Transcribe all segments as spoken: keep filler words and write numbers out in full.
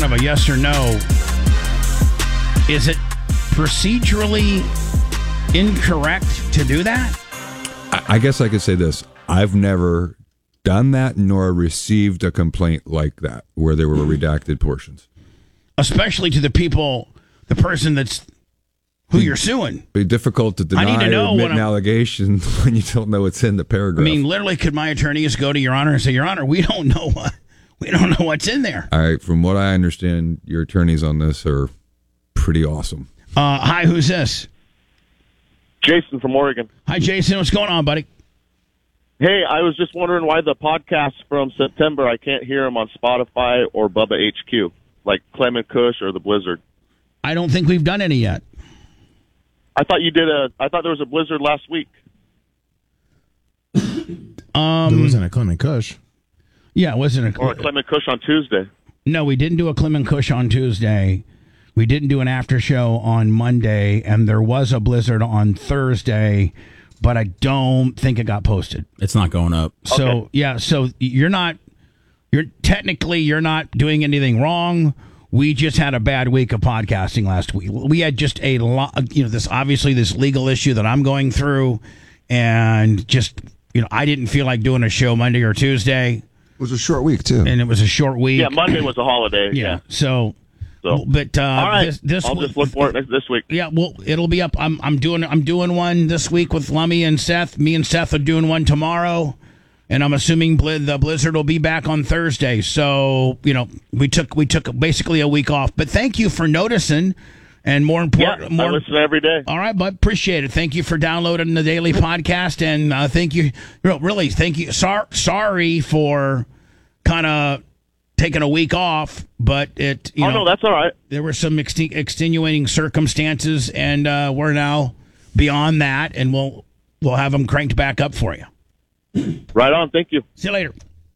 of a yes or no. Is it procedurally incorrect to do that? I, I guess I could say this. I've never done that nor received a complaint like that where there were redacted portions. Especially to the people, the person that's who you're suing. It'd be difficult to deny I need to know or admit when an I'm- allegation when you don't know what's in the I paragraph. mean, literally, could my attorneys go to Your Honor and say, Your Honor, we don't know what we don't know what's in there. All right, from what I understand, your attorneys on this are pretty awesome. Uh, hi, who's this? Jason from Oregon. Hi, Jason. What's going on, buddy? Hey, I was just wondering why the podcasts from September, I can't hear them on Spotify or Bubba H Q, like Clement Kush or The Blizzard. I don't think we've done any yet. I thought you did a. I thought there was a Blizzard last week. Um, There wasn't a Clement Kush. Yeah, it wasn't a... Or a Clement Kush on Tuesday. No, we didn't do a Clement Kush on Tuesday. We didn't do an after show on Monday, and there was a Blizzard on Thursday, but I don't think it got posted. It's not going up. So, Okay. yeah, so you're not, you're technically, you're not doing anything wrong. We just had a bad week of podcasting last week. We had just a lot, you know, this, obviously this legal issue that I'm going through, and just, you know, I didn't feel like doing a show Monday or Tuesday, It was a short week, too. and it was a short week. Yeah, Monday was a holiday. Yeah. Yeah. So, So, but uh, all right. this, this I'll week- just look for it next, this week. Yeah, well, it'll be up. I'm I'm doing I'm doing one this week with Lummy and Seth. Me and Seth are doing one tomorrow, and I'm assuming Bli- the Blizzard will be back on Thursday. So you know, we took we took basically a week off. But thank you for noticing, and more Yeah, important, I more. listen every day. All right, bud. Appreciate it. Thank you for downloading the daily podcast, and uh, thank you, really, thank you. Sor- sorry for kind of taking a week off, but it. You Oh, know, no, that's all right. there were some ex- extenuating circumstances, and uh, we're now beyond that, and we'll we'll have them cranked back up for you. Right on. Thank you. See you later.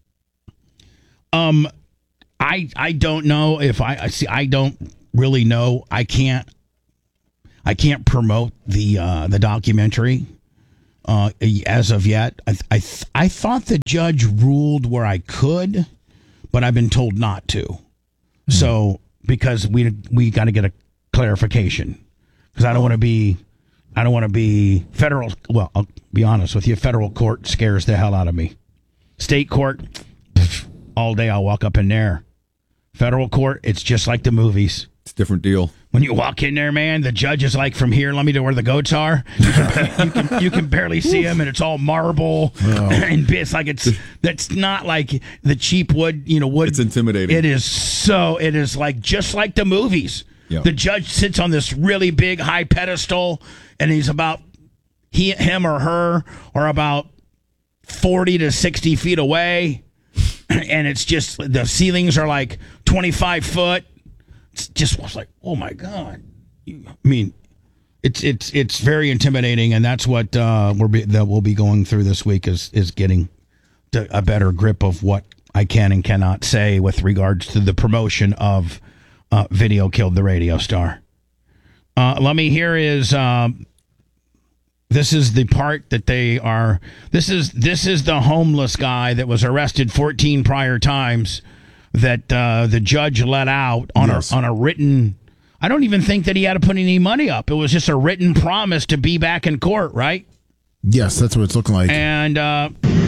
Um, I I don't know if I, I see. I don't really know. I can't. I can't promote the uh, the documentary uh, as of yet. I I th- I thought the judge ruled where I could, but I've been told not to. Mm-hmm. So because we we got to get a clarification, because I don't want to be I don't want to be federal. Well, I'll be honest with you. Federal court scares the hell out of me. State court, pff, all day I'll walk up in there. Federal court, it's just like the movies. It's a different deal. When you walk in there, man, the judge is like, from here, let me to where the goats are. You can, you can, you can barely see them, and it's all marble. Oh. And it's like, it's that's not like the cheap wood, you know, wood. It's intimidating. It is so, it is like, just like the movies. Yeah. The judge sits on this really big high pedestal, and he's about, he, him or her are about forty to sixty feet away. And it's just, the ceilings are like twenty-five foot. It's just was like, oh my God. I mean, it's it's it's very intimidating, and that's what uh, we're be, that we'll be going through this week is is getting to a better grip of what I can and cannot say with regards to the promotion of uh, Video Killed the Radio Star. Uh, let me hear is um, this is the part that they are. This is this is the homeless guy that was arrested fourteen prior times that uh, the judge let out on Yes. a on a written. I don't even think that he had to put any money up. It was just a written promise to be back in court, right? Yes, that's what it's looking like. And uh,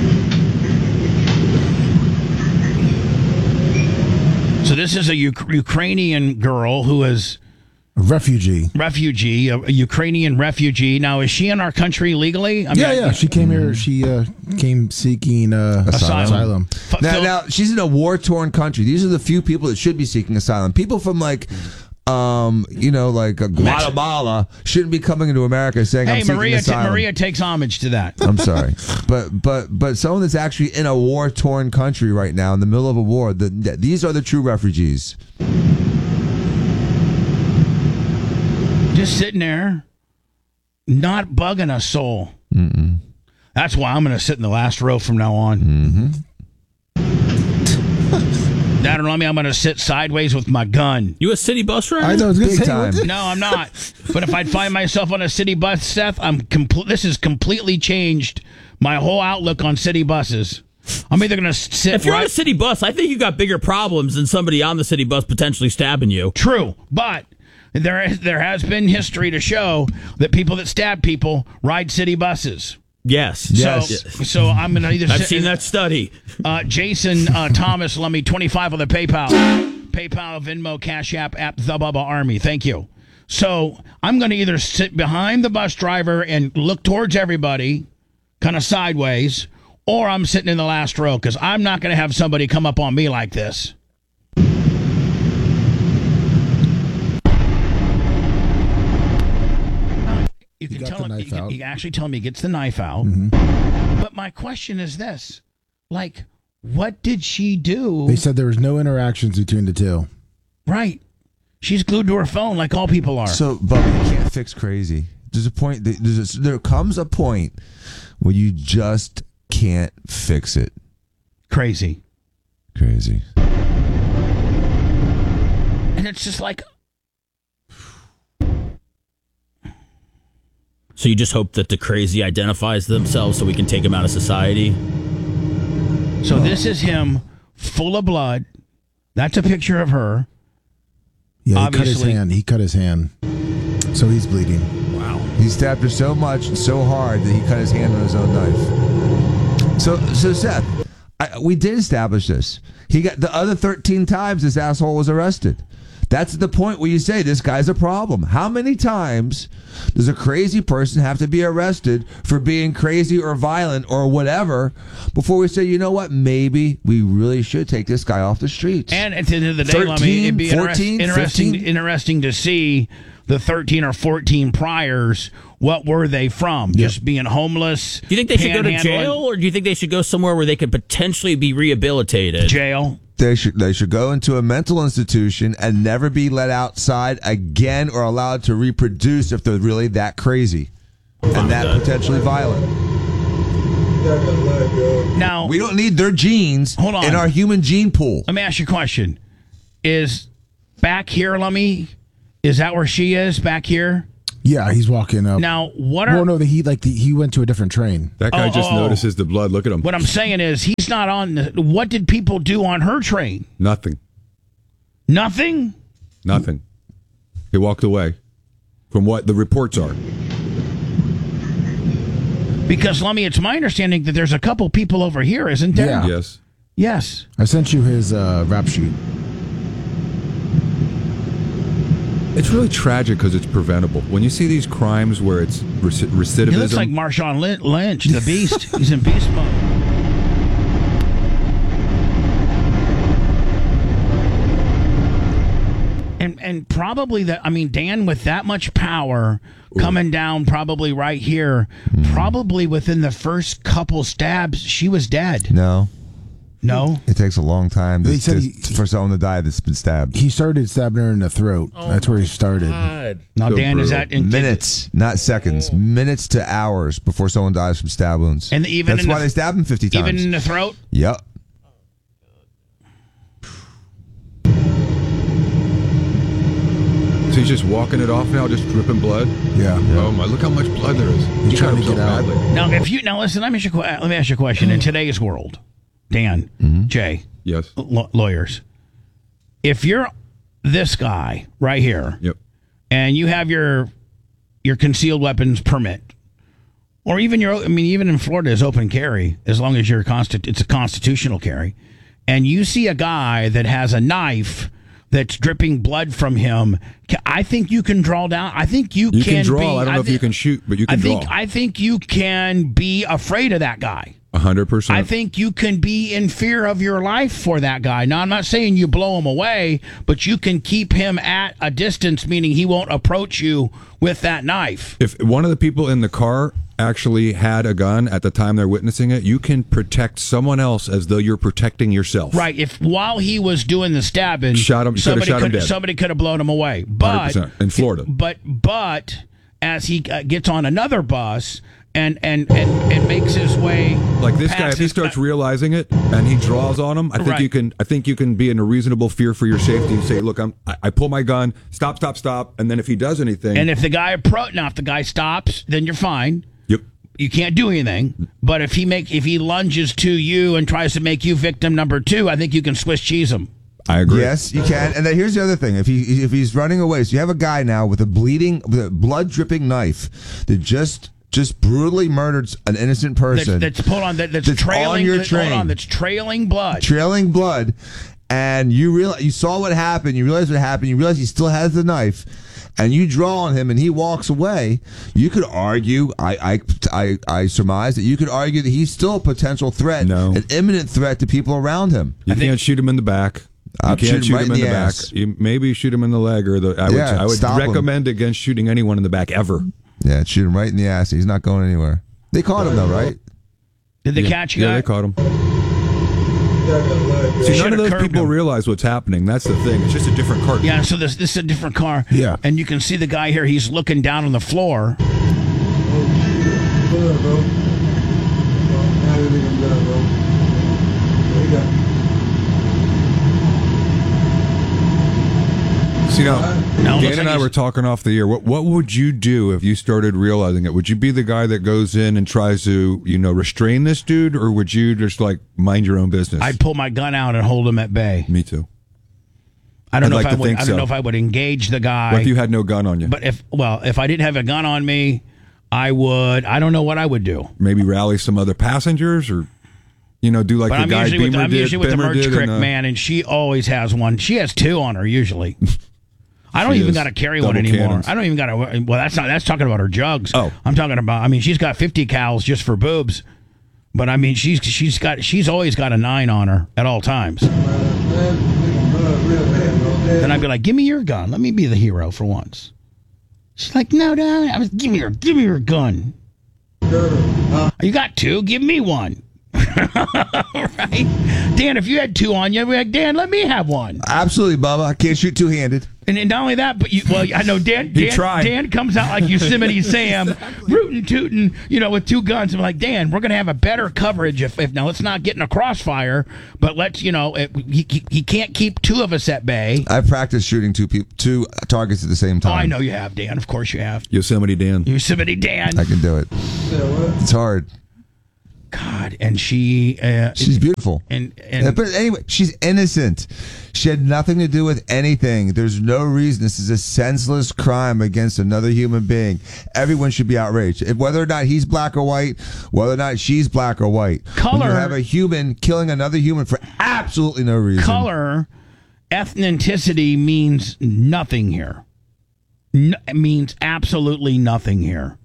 so this is a Uk- Ukrainian girl who is A refugee. refugee, a, a Ukrainian refugee. Now, is she in our country legally? I Yeah, I- yeah. She came here. She uh, came seeking uh, Asylum. asylum. F- Now, Phil- now, she's in a war-torn country. These are the few people that should be seeking asylum. People from, like, um, you know, like uh, Guatemala shouldn't be coming into America saying, I'm hey, seeking Maria, t- asylum. Maria takes homage to that. I'm sorry, but but but someone that's actually in a war-torn country right now, in the middle of a war, the, th- these are the true refugees. Just sitting there, not bugging a soul. Mm-mm. That's why I'm going to sit in the last row from now on. Mm-hmm. That don't know me. I'm going to sit sideways with my gun. You a city bus driver? I know. I was gonna Big say, time. No, I'm not. But if I'd find myself on a city bus, Seth, I'm complete. This has completely changed my whole outlook on city buses. I'm either going to sit. If you're right- on a city bus, I think you got bigger problems than somebody on the city bus potentially stabbing you. True, but there is, there has been history to show that people that stab people ride city buses. Yes. Yes. So, so I'm going to either. I've sit, seen that study. Uh, Jason uh, Thomas, let me twenty-five on the PayPal, PayPal, Venmo, Cash App, app the Bubba Army. Thank you. So I'm going to either sit behind the bus driver and look towards everybody, kind of sideways, or I'm sitting in the last row because I'm not going to have somebody come up on me like this. You can got tell the him. knife You can, out. you can actually tell him he gets the knife out. But my question is this: like, what did she do? They said there was no interactions between the two. Right. She's glued to her phone like all people are. So, Bubba, you can't fix crazy. There's a point. There's a, there comes a point where you just can't fix it. Crazy. Crazy. And it's just like, So you just hope that the crazy identifies themselves so we can take them out of society? so this is him full of blood. That's a picture of her. Yeah, he cut his Obviously- hand. He cut his hand, so he's bleeding. Wow. He stabbed her so much and so hard that he cut his hand on his own knife. So, so Seth, I, we did establish this. He got the other thirteen times this asshole was arrested. That's the point where you say this guy's a problem. How many times does a crazy person have to be arrested for being crazy or violent or whatever before we say, you know what, maybe we really should take this guy off the streets? And at the end of the day, let me, it'd be interest, fourteen, interesting, fifteen? interesting to see the thirteen or fourteen priors. What were they from? Just being homeless? Do you think they should go to panhandling? jail, or do you think they should go somewhere where they could potentially be rehabilitated? Jail. They should they should go into a mental institution and never be let outside again or allowed to reproduce if they're really that crazy and that potentially violent. Now, We don't need their genes Hold on. in our human gene pool. let me ask you a question. Is back here, let me, is that where she is, back here? Yeah, he's walking up. Now, what are... well, no, the, he like the, he went to a different train. That guy Oh, just oh, oh. notices the blood. Look at him. What I'm saying is he's not on... The, what did people do on her train? Nothing. Nothing? Nothing. He walked away from what the reports are. Because, Lummy, it's my understanding that there's a couple people over here, isn't there? Yeah. Yes. Yes. I sent you his uh, rap sheet. It's really tragic because it's preventable. When you see these crimes where it's rec- recidivism, He looks like Marshawn Lyn- Lynch, the Beast. He's in beast mode. And and probably that. I mean, Dan with that much power coming down, probably right here, probably within the first couple stabs, she was dead. No, No. it takes a long time to, They said to- he- for someone to die that's been stabbed. He started stabbing her in the throat. That's where he started. Now, So Dan, is brutal. that in, Minutes, not seconds. Minutes to hours before someone dies from stab wounds. And even that's in why the- they stab him fifty times. even in the throat? Yep. so he's just walking it off now, just dripping blood. Yeah. Oh my! Look how much blood there is. He's He trying cut to get himself out. badly. Now, if you now listen, let me ask you, a que- let me ask you a question. In today's world, Dan, Jay, Yes. law- lawyers, if you're this guy right here, Yep. and you have your your concealed weapons permit, or even your, I mean, even in Florida is open carry as long as you're consti- it's a constitutional carry, and you see a guy that has a knife that's dripping blood from him, ca- I think you can draw down. I think you, You can, can draw. Be, I don't know if thi- you can shoot, but you can I think draw. I think you can be afraid of that guy. A hundred percent. I think you can be in fear of your life for that guy. Now, I'm not saying you blow him away, but you can keep him at a distance, meaning he won't approach you with that knife. If one of the people in the car actually had a gun at the time they're witnessing it, you can protect someone else as though you're protecting yourself. Right. If while he was doing the stabbing, Shot him- you coulda somebody shot him could dead. somebody could have blown him away. But one hundred percent. In Florida. But but as he uh, gets on another bus and and and, and makes his way Like this guy, past if he his- starts realizing it and he draws on him, I think Right. you can. I think you can be in a reasonable fear for your safety and say, "Look, I'm. I, I pull my gun. Stop, stop, stop." And then if he does anything, and if the guy appro- now if the guy stops, then you're fine. yep. you can't do anything. But if he make if he lunges to you and tries to make you victim number two, I think you can Swiss cheese him. I agree. Yes, you can. And then here's the other thing: if he if he's running away, so you have a guy now with a bleeding, with a blood dripping knife that just just brutally murdered an innocent person. That's, that's hold on. That, that's, That's trailing. on your that- train. Hold on. That's trailing blood. trailing blood, and you realize you saw what happened. You realize what happened. You realize he still has the knife, and you draw on him, and he walks away. You could argue, I, I, I, I surmise that you could argue that he's still a potential threat, No. an imminent threat to people around him. You can't shoot him in the back. You I'd can't shoot him shoot right him in in the, the back. ass. You maybe shoot him in the leg, or the. I would. Yeah, I would stop him. recommend against shooting anyone in the back ever. Yeah, shoot him right in the ass. He's not going anywhere. They caught him though, right? Did they yeah. catch you? Yeah, guy? they caught him. They See, none should've of those curbed people him. realize what's happening. That's the thing. It's just a different cart. Yeah, so this this is a different car. Yeah. And you can see the guy here, he's looking down on the floor. See now, Now it looks Dan like and I he's- were talking off the air. What what would you do if you started realizing it? Would you be the guy that goes in and tries to, you know, restrain this dude, or would you just like mind your own business? I'd pull my gun out and hold him at bay. Me too. I don't I'd know like if I to would think I don't so. know if I would engage the guy. What if you had no gun on you? But if well, if I didn't have a gun on me, I would I don't know what I would do. Maybe rally some other passengers, or you know, do like But the I'm guy usually with Beamer the, I'm did. usually with the Beamer Merch did Crick and, uh, man, and she always has one. She has two on her usually. I don't She even is. got to carry one Double anymore. cannons. I don't even got to. Well, that's not. That's talking about her jugs. Oh. I'm talking about. I mean, she's got fifty cals just for boobs, but I mean, she's she's got she's always got a nine on her at all times. Then I'd be like, "Give me your gun. Let me be the hero for once." She's like, "No, no, I was give me your give me your gun. You got two? Give me one." Right, Dan. If you had two on you, I'd be like, Dan, let me have one. Absolutely, Bubba. I can't shoot two-handed. And, and not only that, but you, well, I know Dan. He Dan, tried. Dan comes out like Yosemite Sam, rootin' tootin', you know, with two guns. I'm like, Dan, we're gonna have a better coverage if, if now let's not get in a crossfire, but let's, you know, it, he, he he can't keep two of us at bay. I've practiced shooting two people, two targets at the same Oh, time. I know you have, Dan. Of course you have. Yosemite Dan. Yosemite Dan. I can do it. It's hard. God, and she. Uh, She's beautiful. And Yeah, and but anyway, she's innocent. She had nothing to do with anything. There's no reason. This is a senseless crime against another human being. Everyone should be outraged. If, whether or not he's black or white, whether or not she's black or white. When Color- you have a human killing another human for absolutely no reason. color, ethnicity means nothing here. No, it means absolutely nothing here.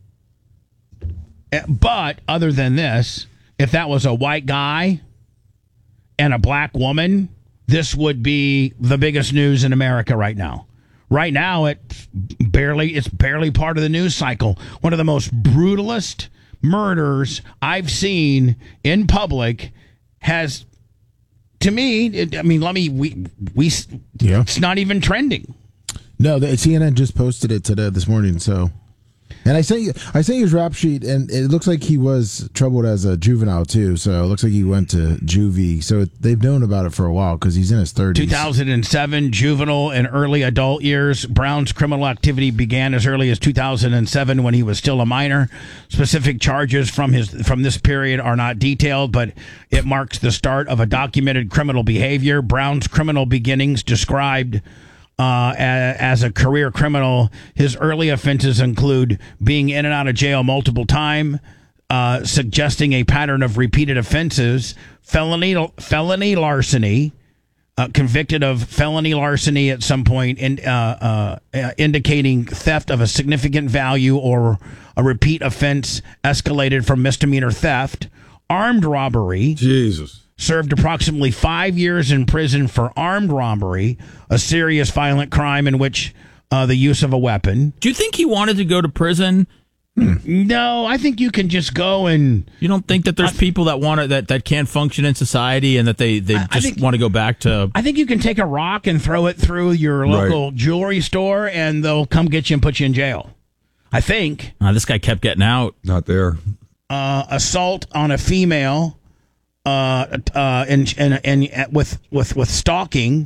Uh, But other than this, if that was a white guy and a black woman, this would be the biggest news in America right now. Right now, it's barely it's barely part of the news cycle. One of the most brutalist murders I've seen in public has, to me, it, I mean, let me we we Yeah. it's not even trending. No, the C N N just posted it today this morning. So, and I sent you, I sent you his rap sheet, and it looks like he was troubled as a juvenile too. So it looks like he went to juvie. So they've known about it for a while because he's in his thirties. two thousand seven, juvenile and early adult years. Brown's criminal activity began as early as two thousand seven when he was still a minor. Specific charges from his from this period are not detailed, but it marks the start of a documented criminal behavior. Brown's criminal beginnings described Uh, a- as a career criminal, his early offenses include being in and out of jail multiple times, uh, suggesting a pattern of repeated offenses, felony felony larceny, uh, convicted of felony larceny at some point, in, uh, uh, indicating theft of a significant value or a repeat offense escalated from misdemeanor theft, armed robbery. Jesus. Served approximately five years in prison for armed robbery, a serious violent crime in which uh, the use of a weapon. Do you think he wanted to go to prison? No, I think you can just go and. You don't think that there's people that want to that, that can't function in society and that they, they I- I just think- want to go back to? I think you can take a rock and throw it through your local jewelry store, and they'll come get you and put you in jail. I think Uh, this guy kept getting out. Not there. uh, assault on a female, uh, uh, and, and and with with with stalking,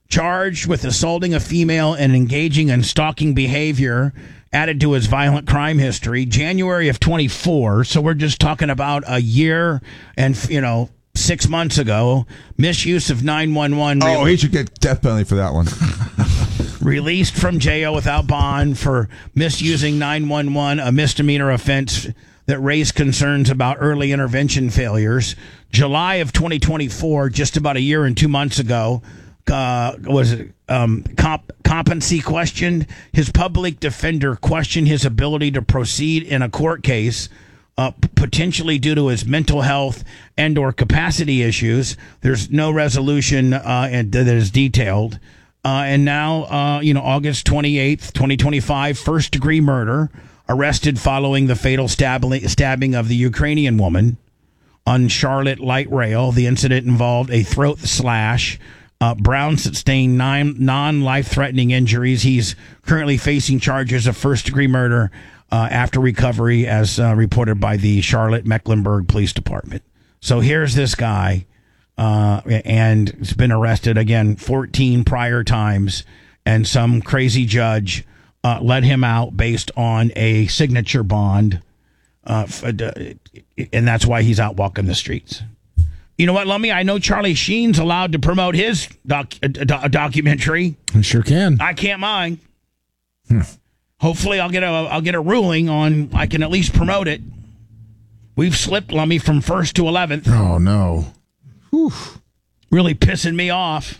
charged with assaulting a female and engaging in stalking behavior, added to his violent crime history. January of twenty-four, so we're just talking about a year and, you know, six months ago. Misuse of nine one one. Oh, he should get death penalty for that one. Released from jail without bond for misusing nine one one, a misdemeanor offense that raised concerns about early intervention failures. July of twenty twenty-four, just about a year and two months ago, uh, was it, um, comp- competency questioned. His public defender questioned his ability to proceed in a court case, uh, potentially due to his mental health and or capacity issues. There's no resolution uh, and that is detailed. Uh, and now, uh, you know, August twenty-eighth, twenty twenty-five, first-degree murder, arrested following the fatal stabbing, stabbing of the Ukrainian woman on Charlotte Light Rail. The incident involved a throat slash. Uh, Brown sustained nine non-life-threatening injuries. He's currently facing charges of first-degree murder uh, after recovery, as uh, reported by the Charlotte Mecklenburg Police Department. So here's this guy. Uh, and has been arrested again fourteen prior times, and some crazy judge uh, let him out based on a signature bond, uh, and that's why he's out walking the streets. You know what, Lummy? I know Charlie Sheen's allowed to promote his doc- uh, do- documentary. I sure can. I can't mind. Hmm. Hopefully, I'll get a I'll get a ruling on. I can at least promote it. We've slipped, Lummy, from first to eleventh. Oh no. Whew. Really pissing me off.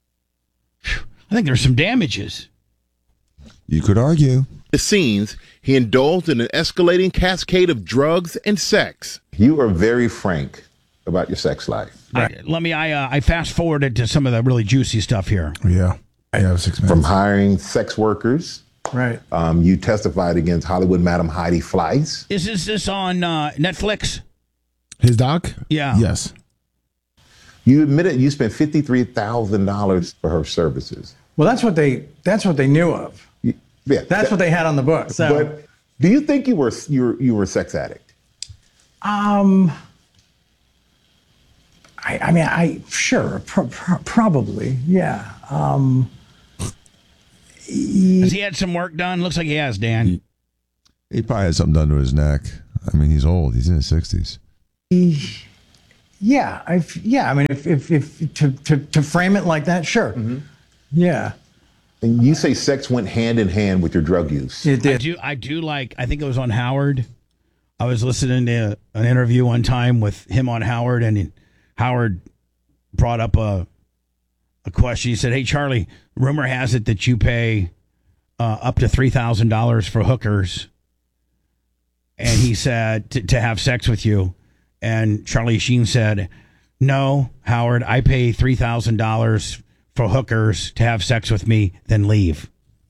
I think there's some damages. You could argue. The scenes, he indulged in an escalating cascade of drugs and sex. You are very frank about your sex life. I, let me, I, uh, I fast forwarded to some of the really juicy stuff here. Yeah. Yeah, six minutes. From hiring sex workers. Right. Um, you testified against Hollywood Madam Heidi Fleiss. Is this, this on uh, Netflix? His doc? Yeah. Yes. You admitted you spent fifty-three thousand dollars for her services. Well, that's what they that's what they knew of. Yeah, that's that, what they had on the book. So, but do you think you were you were, you were a sex addict? um, I, I mean, I sure, pro- pro- probably, yeah. Um, Has he had some work done? Looks like he has, Dan. He, he probably had something done to his neck. I mean, he's old. He's in his sixties. He, Yeah, I yeah. I mean, if if, if to, to to frame it like that, sure. Mm-hmm. Yeah. And you say sex went hand in hand with your drug use. It did. I do. I do like. I think it was on Howard. I was listening to an interview one time with him on Howard, and Howard brought up a a question. He said, "Hey, Charlie, rumor has it that you pay uh, up to three thousand dollars for hookers," and he said to, to have sex with you. And Charlie Sheen said, "No, Howard, I pay three thousand dollars for hookers to have sex with me, then leave.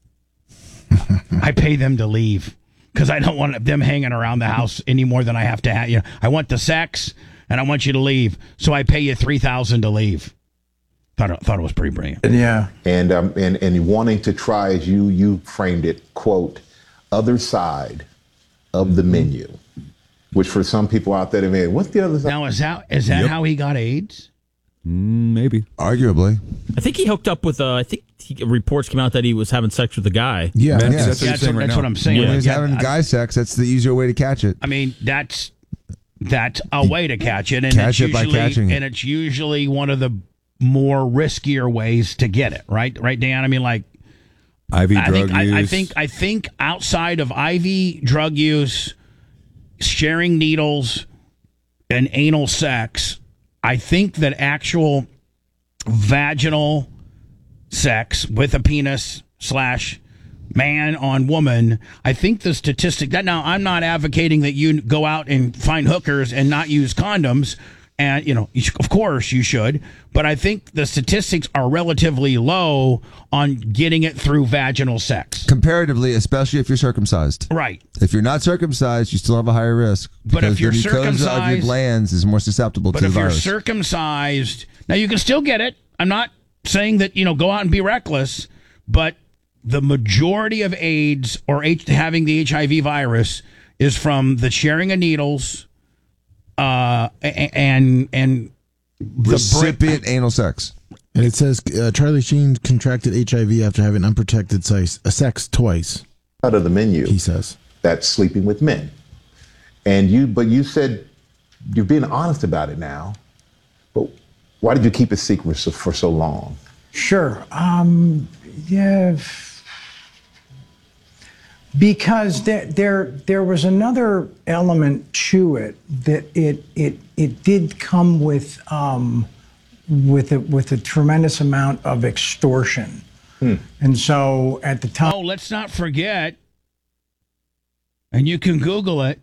I pay them to leave because I don't want them hanging around the house any more than I have to have. You know, I want the sex and I want you to leave, so I pay you three thousand dollars to leave." Thought it, thought it was pretty brilliant. Yeah. And um and and wanting to try, as you you framed it, quote, other side of the menu. Which for some people out there, they mean, what's the other side? Now, is that is that Yep. how he got AIDS? Mm, maybe. Arguably. I think he hooked up with. Uh, I think he, reports came out that he was having sex with a guy. Yeah. That's, yeah. that's what Yeah, he's that's saying what, right that's now. what I'm saying. When he's Yeah, having I, guy sex, that's the easier way to catch it. I mean, that's that's a way to catch it, and Catch it's it by usually catching it. and it's usually one of the more riskier ways to get it. Right, right, Dan. I mean, like I V I drug think use. I, I think I think outside of I V drug use, sharing needles, and anal sex, I think that actual vaginal sex with a penis slash man on woman, I think the statistic that now I'm not advocating that you go out and find hookers and not use condoms. And, you know, you, of course you should, but I think the statistics are relatively low on getting it through vaginal sex. Comparatively, especially if you're circumcised. Right. If you're not circumcised, you still have a higher risk. But if because you're the mucosa of your circumcised- glands is more susceptible But to if the you're virus. circumcised, now you can still get it. I'm not saying that, you know, go out and be reckless, but the majority of AIDS or H- having the H I V virus is from the sharing of needles, uh, a- and and the Recipient anal sex. And it says uh, Charlie Sheen contracted H I V after having unprotected sex, uh, sex twice. Out of the menu, he says. That's sleeping with men. And you, but you said you're being honest about it now. But why did you keep it secret for so, for so long? Sure. Um, yeah. Because there, there, there was another element to it that it, it, it did come with, um, with a, with a tremendous amount of extortion. Hmm. And so at the time. Oh, let's not forget, and you can Google it.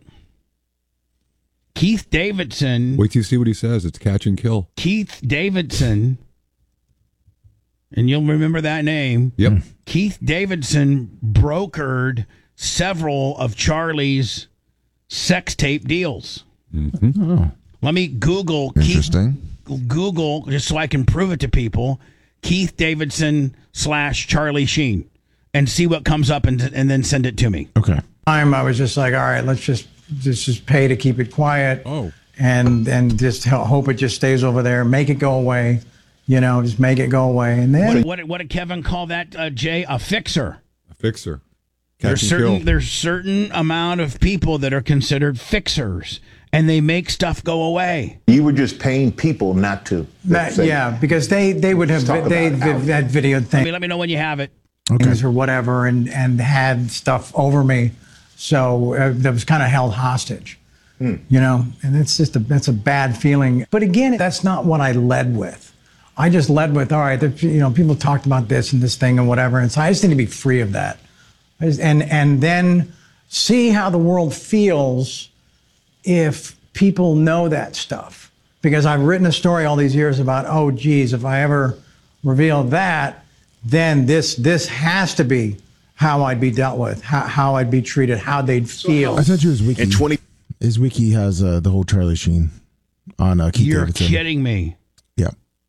Keith Davidson. Wait till you see what he says. It's catch and kill. Keith Davidson. And you'll remember that name. Yep. Keith Davidson brokered several of Charlie's sex tape deals. Mm-hmm. Oh. Let me Google Interesting. Keith, Google, just so I can prove it to people, Keith Davidson slash Charlie Sheen, and see what comes up, and, and then send it to me. Okay. Time I was just like, all right, let's just just just pay to keep it quiet. Oh. And and just hope it just stays over there, make it go away. You know, just make it go away. And then What, what, what did Kevin call that, uh, Jay? A fixer. A fixer. There's Catch and certain kill. there's certain amount of people that are considered fixers, and they make stuff go away. You were just paying people not to. that, say- yeah, because they they would have talk they about it. that video Let thing me let me know when you have it. Okay. or whatever, and and had stuff over me, so uh, that was kind of held hostage. You know, and it's just a that's a bad feeling. But again, that's not what I led with. I just led with, all right, the, you know, people talked about this and this thing and whatever, and so I just need to be free of that, I just, and and then see how the world feels if people know that stuff. Because I've written a story all these years about, oh, geez, if I ever reveal that, then this this has to be how I'd be dealt with, how, how I'd be treated, how they'd feel. I sent you his wiki. In twenty His wiki has uh, the whole Charlie Sheen on uh, Keith You're Davidson. kidding me. Yeah.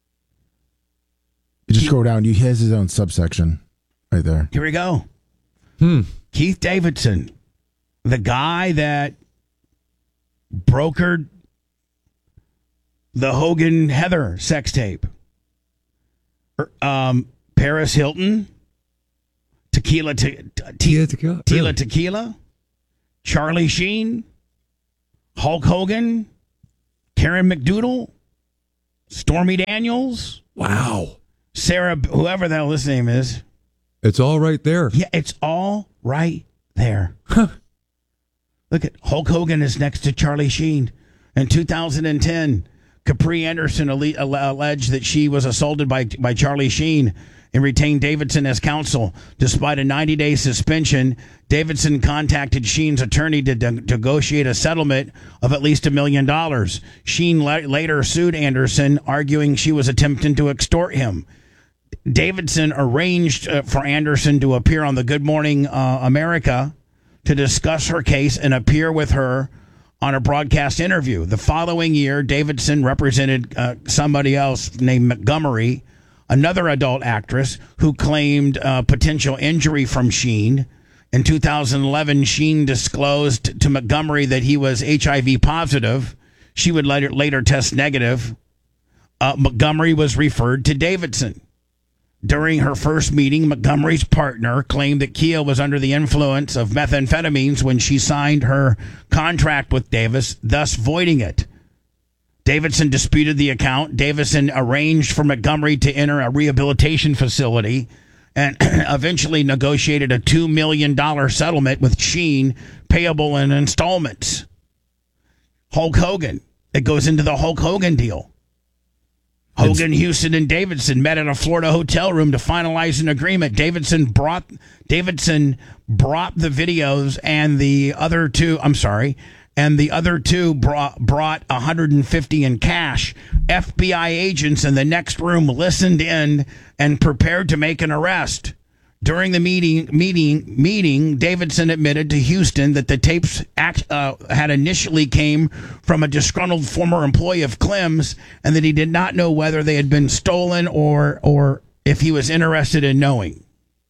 You just scroll down. You he has his own subsection right there. Here we go. Hmm. Keith Davidson, the guy that brokered the Hogan Heather sex tape. Er, Um, Paris Hilton, Tequila, te, te, Yeah, tequila. Tila Really? Tequila, Charlie Sheen, Hulk Hogan, Karen McDougal, Stormy Daniels, Wow. Sarah, whoever the hell this name is. It's all right there. Yeah, it's all right there. Look at Hulk Hogan is next to Charlie Sheen. In two thousand ten, Capri Anderson alle- alleged that she was assaulted by by Charlie Sheen and retained Davidson as counsel. Despite a ninety-day suspension, Davidson contacted Sheen's attorney to de- negotiate a settlement of at least a million dollars. Sheen la- later sued Anderson, arguing she was attempting to extort him. Davidson arranged uh, for Anderson to appear on the Good Morning uh, America to discuss her case and appear with her on a broadcast interview. The following year, Davidson represented uh, somebody else named Montgomery, another adult actress who claimed uh, potential injury from Sheen. In two thousand eleven, Sheen disclosed to Montgomery that he was H I V positive. She would later, later test negative. Uh, Montgomery was referred to Davidson. During her first meeting, Montgomery's partner claimed that Kia was under the influence of methamphetamines when she signed her contract with Davis, thus voiding it. Davidson disputed the account. Davidson arranged for Montgomery to enter a rehabilitation facility and eventually negotiated a two million dollars settlement with Sheen, payable in installments. Hulk Hogan. It goes into the Hulk Hogan deal. Hogan, Houston, and Davidson met at a Florida hotel room to finalize an agreement. Davidson brought Davidson brought the videos, and the other two. I'm sorry, and the other two brought brought one hundred fifty in cash. F B I agents in the next room listened in and prepared to make an arrest. During the meeting, meeting, meeting, Davidson admitted to Houston that the tapes act, uh, had initially came from a disgruntled former employee of Clem's, and that he did not know whether they had been stolen or or if he was interested in knowing.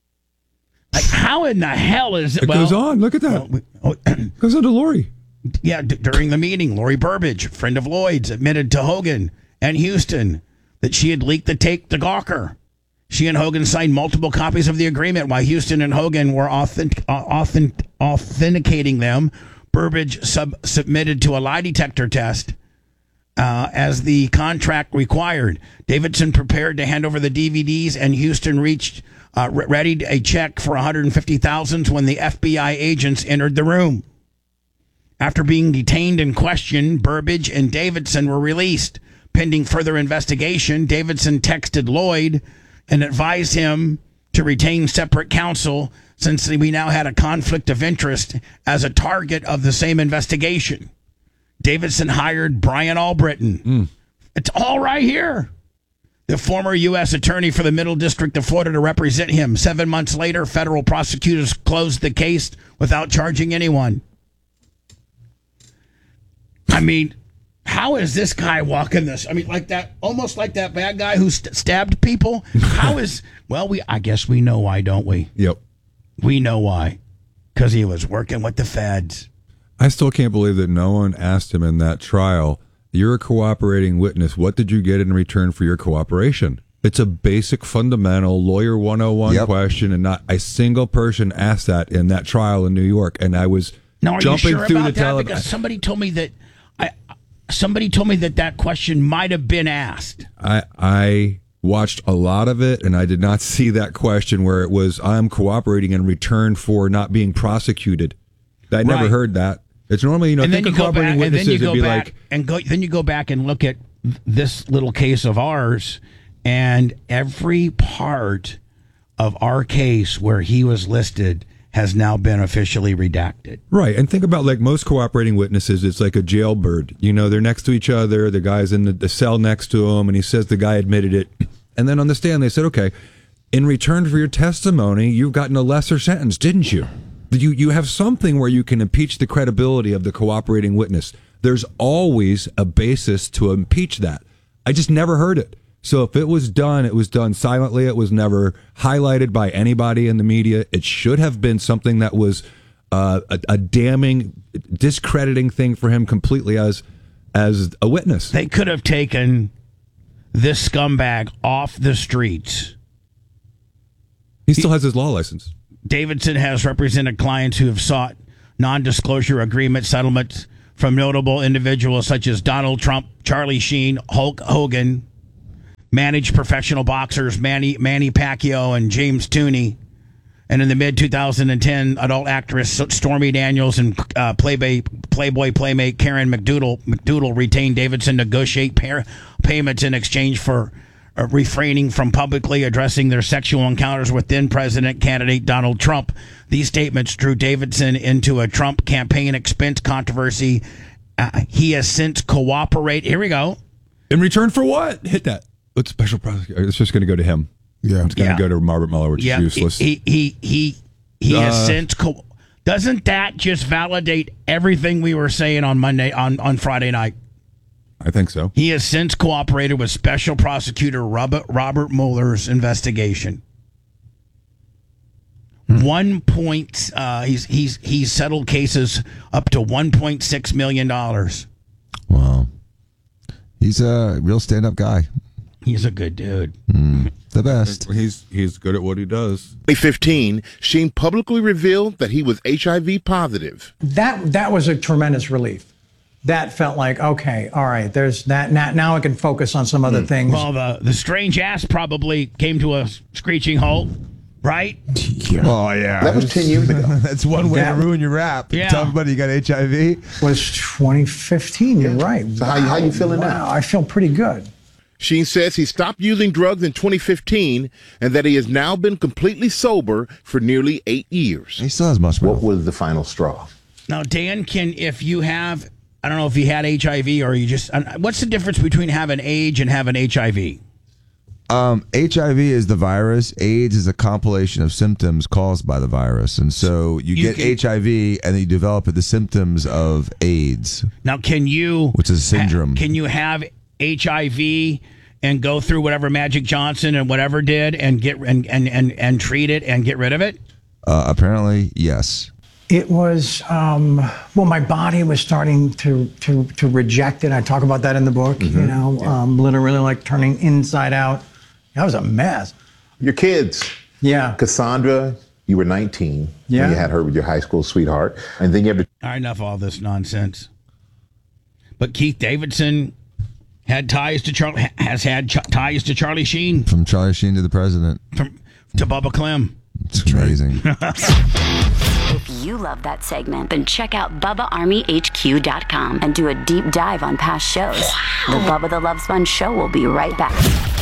Like, how in the hell is it? It well, goes on. Look at that. well, we- oh, Goes on to Lori. yeah, d- during the meeting, Lori Burbage, friend of Lloyd's, admitted to Hogan and Houston that she had leaked the tape to Gawker. She and Hogan signed multiple copies of the agreement while Houston and Hogan were authentic, uh, authentic, authenticating them. Burbidge sub- submitted to a lie detector test uh, as the contract required. Davidson prepared to hand over the D V Ds, and Houston reached uh, re- readied a check for one hundred fifty thousand dollars when the F B I agents entered the room. After being detained and questioned, Burbidge and Davidson were released. Pending further investigation, Davidson texted Lloyd and advised him to retain separate counsel since we now had a conflict of interest as a target of the same investigation. Davidson hired Brian Albritton. Mm. It's all right here. The former U S attorney for the Middle District of Florida to represent him. Seven months later, federal prosecutors closed the case without charging anyone. I mean, how is this guy walking this? I mean, like that, almost like that bad guy who st- stabbed people. How is, well, we, I guess we know why, don't we? Yep. We know why. Because he was working with the feds. I still can't believe that no one asked him in that trial, you're a cooperating witness. What did you get in return for your cooperation? It's a basic, fundamental lawyer one oh one Yep. question, and not a single person asked that in that trial in New York. And I was Now, are jumping you sure through about the that? tele- Because somebody told me that I, somebody told me that that question might have been asked. I I watched a lot of it, and I did not see that question where it was, I'm cooperating in return for not being prosecuted. I never Right. heard that. It's normally, you know, And then think you of go cooperating back, and then witnesses, you go it'd be back like, and go. Then you go back and look at this little case of ours, and every part of our case where he was listed has now been officially redacted. right. And think about, like, most cooperating witnesses, it's like a jailbird. You know, they're next to each other. The guy's in the, the cell next to him, and he says the guy admitted it. And then on the stand, they said, okay, in return for your testimony, you've gotten a lesser sentence, didn't you? You you have something where you can impeach the credibility of the cooperating witness. There's always a basis to impeach that. I just never heard it. So if it was done, it was done silently. It was never highlighted by anybody in the media. It should have been something that was uh, a, a damning, discrediting thing for him completely as as a witness. They could have taken this scumbag off the streets. He still has his law license. Davidson has represented clients who have sought non-disclosure agreement settlements from notable individuals such as Donald Trump, Charlie Sheen, Hulk Hogan, managed professional boxers Manny, Manny Pacquiao and James Tooney, and in the mid twenty ten, adult actress Stormy Daniels and uh, Playboy, Playboy playmate Karen McDougal, McDougal retained Davidson to negotiate pay- payments in exchange for Uh, refraining from publicly addressing their sexual encounters with then President candidate Donald Trump. These statements drew Davidson into a Trump campaign expense controversy. Uh, he has since cooperated. Here we go. In return for what? Hit that. What special prosecutor? It's just going to go to him. Yeah. It's going to Yeah. go to Robert Mueller, which Yeah, is useless. he he he he has Uh, since. Co- Doesn't that just validate everything we were saying on Monday on on Friday night? I think so. He has since cooperated with Special Prosecutor Robert, Robert Mueller's investigation. One point, uh, he's he's he's settled cases up to one point six million dollars. Wow. He's a real stand-up guy. He's a good dude. Mm, the best. He's he's good at what he does. twenty fifteen, Sheen publicly revealed that he was H I V positive. That that was a tremendous relief. That felt like, okay, all right, there's that. Now, now I can focus on some other things. Well, the the strange ass probably came to a screeching halt, right? Oh, yeah. That was ten years ago. That's one way That- to ruin your rap. Yeah. Tell everybody you got H I V. was twenty fifteen. You're right. So how you- how you feeling now? Wow, I feel pretty good. Sheen says he stopped using drugs in twenty fifteen and that he has now been completely sober for nearly eight years. He still has much What more. was the final straw? Now, Dan, can if you have, I don't know if you had H I V or you just, uh, what's the difference between having AIDS and having H I V? Um, H I V is the virus. AIDS is a compilation of symptoms caused by the virus. And so you, You get can- H I V and then you develop the symptoms of AIDS, Now, can you, which is a syndrome. ha- can you have H I V and go through whatever Magic Johnson and whatever did and get and and and, and treat it and get rid of it? Uh, apparently, yes. It was, um, well, my body was starting to, to, to reject it. I talk about that in the book, Mm-hmm. you know, Yeah. um, literally like turning inside out. That was a mess. Your kids. Yeah. Cassandra, you were nineteen Yeah. when you had her with your high school sweetheart. And then you have to All right, enough of all this nonsense. But Keith Davidson had ties to Char- has had ch- ties to Charlie Sheen, From Charlie Sheen to the president. from, to Bubba Clem. It's amazing. If you love that segment, then check out Bubba Army H Q dot com and do a deep dive on past shows. The Bubba the Love Sponge Show will be right back.